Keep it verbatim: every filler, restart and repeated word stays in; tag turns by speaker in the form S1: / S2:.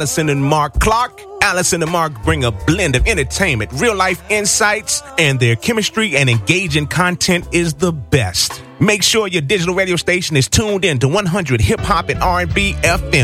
S1: Allison and Mark Clark. Allison and Mark bring a blend of entertainment, real-life insights, and their chemistry and engaging content is the best. Make sure your digital radio station is tuned in to one hundred Hip Hop and R and B F M.